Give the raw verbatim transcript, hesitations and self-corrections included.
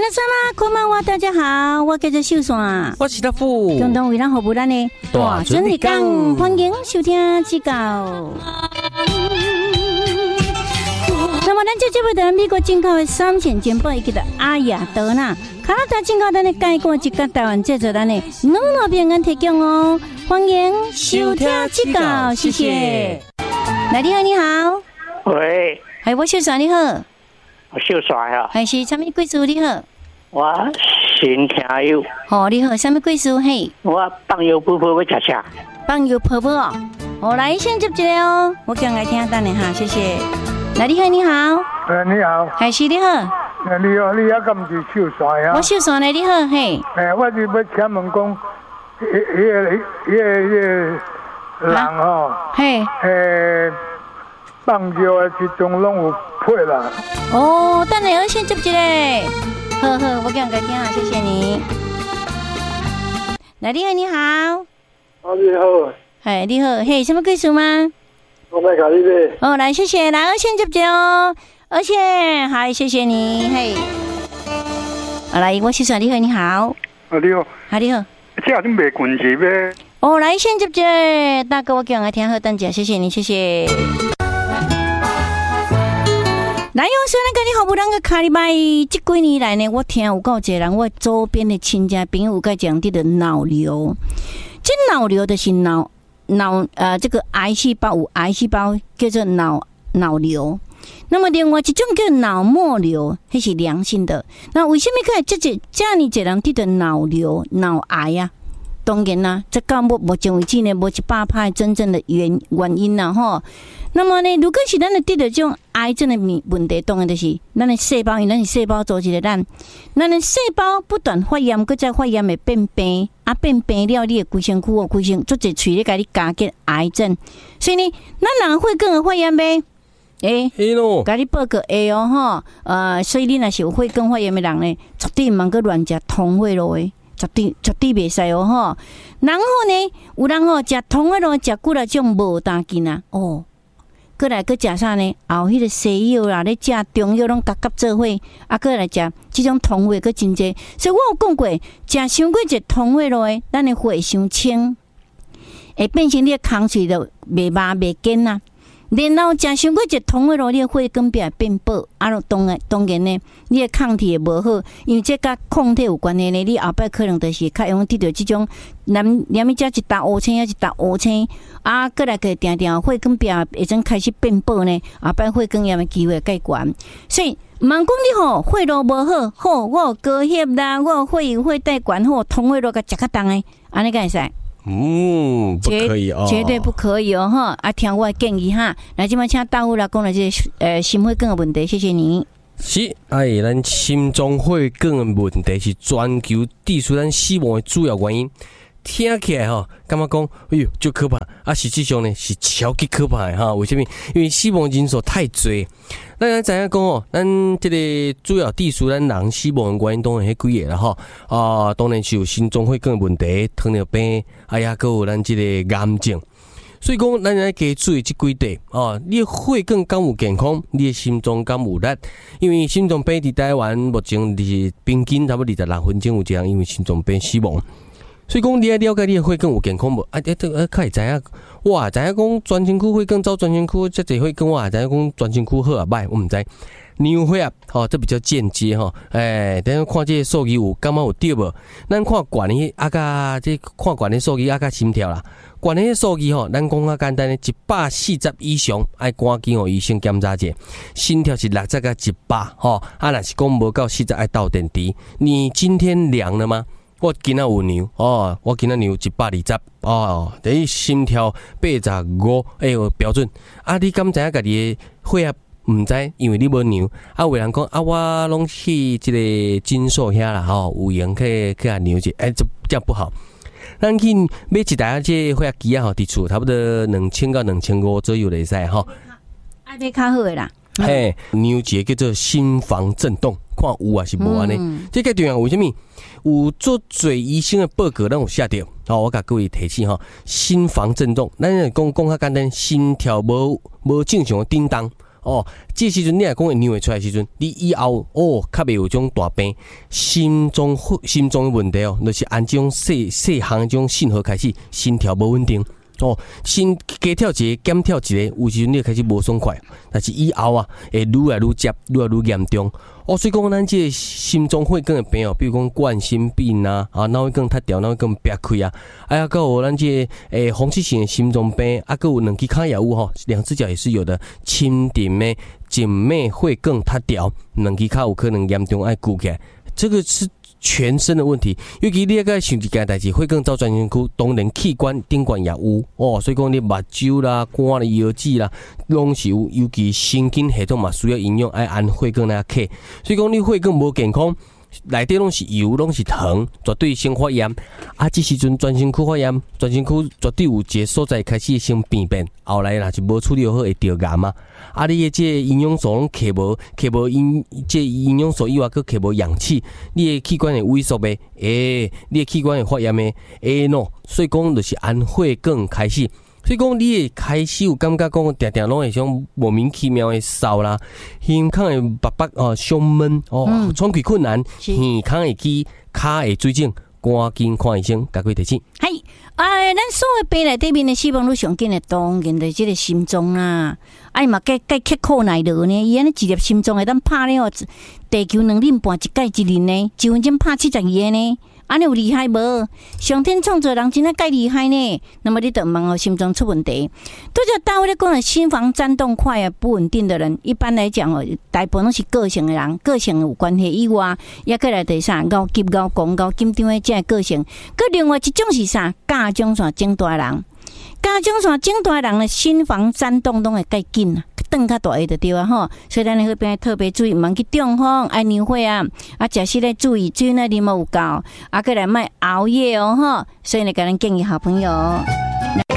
皆様こんばんは，大家好，我叫做秀山， 我是大富， 共同为咱服务咱的大准日讲，欢迎收听指教。那么咱这节目的美国进口的三千件宝，伊叫做阿雅德纳，加拿大进口咱的介果，一甲台湾制作咱的两路平安提供哦，欢迎收听指教，谢谢。来，你好，你好， 喂， 系我秀山，你好， 我秀山呀， 还是什么贵妇？你好。 我新听友， 哦，你好，什么贵妇？嘿， 我放油婆婆要吃啥？ 放油婆婆哦，我来先接一个哦，我讲来听等你哈，谢谢。来，你好，你好， 诶，你好， 还是你好， 诶，你好，你还敢是秀山呀？ 我秀山的，你好，嘿， 诶，我是要请问讲，迄、迄个、迄个、迄个人吼， 嘿， 诶，放药的时阵拢有配啦。 哦，等下我先接一个。呵呵，我讲个听啊，谢谢你。来，你好，你好。 啊，你好。 哎，你好，嘿，什么贵妇吗？ 我来搞你的。 哦，来，谢谢，来，我先接一哦，而且还谢谢你，嘿。好，来，我先说你好，你好。 啊，你好。 好，你好。 这你卖棍子咩？ 哦，来，先接一大哥，我讲个听好，等下，谢谢你，谢谢。来，我说那个你好，不啷个卡里拜？这几年来呢，我听有够侪人，我周边的亲戚朋友有甲讲，这个脑瘤，这脑瘤就是脑脑呃，这个癌细胞有癌细胞叫做脑脑瘤。那么另外一种叫脑膜瘤，那是良性的。那为什么可以这这这样子人得的脑瘤、脑癌呀、啊？当然啦，这到目目前为止呢，无一百趴真正的原原因啦吼。那么呢，如果是咱的得到这种癌症的问题，当然就是咱的细胞，因为咱是细胞组织的咱，咱的细胞不断发炎，搁再发炎会变病，啊变病了，你的规身躯哦，规身做一喙咧，甲你加激癌症。所以呢，咱人会更有发炎呗？诶、欸，甲你报个 A 哦吼，呃，所以你若是有会更发炎的人呢，绝对毋通搁乱食通血路的。绝对绝对袂使哦吼，然后呢，有人吼食通血路食久了，种无胆劲啊哦，过来搁食啥呢？后迄个西药啦，咧食中药拢夹夹做伙，啊，过来食即种通血搁真济，所以我有讲过，食伤过一通血路的，咱的血伤清，会变成你的空喙就袂麻袂坚啊。然后食伤过一通血路，你的血管壁变薄，啊，当然当然呢，你的抗体也无好，因为这甲抗体有关系呢。你后摆可能就是较容易得到这种连连咪食一打乌青，一打乌青，啊，过来个定定血管壁会真开始变薄呢，后摆血管炎的机会介悬。所以，毋通讲你吼血路无好，好我有高血啦，我有血油血带管好，通血路甲食较重的，安尼个会使。 嗯，不可以哦， 绝对不可以哦哈！啊，听我的建议哈，来这边请大夫来讲了这个呃心血管的问题，谢谢你。 是，哎，咱心脏血管的问题是全球致使咱死亡的主要原因。听起来吼，感觉讲，哎呦，就可怕啊！实际上呢，是超级可怕的哈。为什么？因为死亡人数太多。咱知影讲哦，咱这个主要致使咱人死亡的原因当然迄几个啦吼。啊，当然是有心脏血管的问题、糖尿病，哎呀，还有咱这个癌症。所以讲，咱要加注意这几点哦。你的血管敢有健康，你的心脏敢有力？因为心脏病伫台湾目前是平均差不多二十六分钟有一人因为心脏病死亡。所以讲，你要了解你的血管有健康无？啊，这这啊，较会知影。哇，知影讲全身躯血管走全身躯，这这血管我也知影讲全身躯好啊歹，我毋知。尿血啊，吼，这比较间接吼。诶、欸，等下看这个数据有感觉有对无？咱看悬的啊，甲这看悬的数据啊，甲心跳啦。悬的数据吼，咱讲较简单的，一百四十以上，爱赶紧互医生检查者。心跳是六十到一百吼，啊，若是讲无到四十，爱倒电池。你今天量了吗？我今仔有量哦，我今仔量一百二十哦，等于心跳八十五，哎呦标准。啊，你敢知影家己的血压？毋知，因为你无量。啊，有人讲啊，我拢去即个诊所遐啦，吼，有闲去去啊量者，哎，这这样不好。咱去买一台这血压机啊，吼，伫厝差不多两千到两千五左右就会使吼。 爱买较好的啦。 嘿，量一个叫做心房震动，看有啊是无安尼。嗯、这个重要为什么？有做侪医生的报告，咱有写着。哦，我甲各位提醒吼，心房震动，咱讲讲较简单，心跳无无正常的叮当。 哦，这时阵你若讲会尿会出来的时阵，你以后哦，较袂有种大病，心中心中的问题哦，就是按这种细细项这种信号开始，心跳无稳定。哦，心加跳一个，减跳一个，有时阵你开始无爽快，但是以后啊，会愈来愈接，愈来愈严重。哦，所以讲咱这心中血管的病哦，比如讲冠心病啊，啊，脑血管塌掉，脑血管瘪开啊，哎呀，还有咱这诶风湿性的心脏病，啊，还有两支骹药物吼，两只脚也是有的，蜻蜓的静脉血管塌掉，两支骹有可能严重爱鼓起来，这个是全身的问题，尤其你个想一件代志，血管走专身躯，当然器官顶管也有哦，所以讲你目睭啦、肝的腰子啦，拢是有，尤其神经系统嘛需要营养，爱按血管来克，所以讲你血管无健康，内底拢是油，拢是糖，绝对先发炎。啊，这时阵全身躯发炎，全身躯绝对有一个所在开始先病变，后来啦是无处理好会得癌嘛。啊，你的这营养素拢摕无，摕无营这营养素以外，佮摕无氧气，你的器官会萎缩的，诶、欸，你的器官会发炎的，诶、欸、喏，所以讲就是按血管开始。所以讲，你会开始有感觉讲，定定拢会种莫名其妙的烧啦，胸腔会白白哦，胸闷哦，喘气困难，耳腔会起，骹会水肿，赶紧看医生，解决提醒。 系，哎，咱所有病内底面的死亡率上紧的，当然就是这个心脏啦。哎嘛，该该刻苦耐劳呢，伊安尼一粒心脏会当拍了，地球两厘半一盖一年呢，一分钟拍七十二个呢。安尼有厉害无？上天创造人真啊介厉害呢。那么你得问哦，心脏出问题，都叫大卫咧讲的心房颤动快啊，不稳定的人，一般来讲哦，大部分都是个性的人，个性有关系以外，也过来第啥，高急高讲高紧张的这个性。佮另外一种是啥？甲状腺肿大人，甲状腺肿大人的心房颤动拢会介紧啊。灯较大就对啊吼，所以咱迄边特别注意，唔去中风、爱尿血啊，啊，食食咧注意水呢啉有够，啊，过来莫熬夜哦吼，所以呢，甲咱建议好朋友。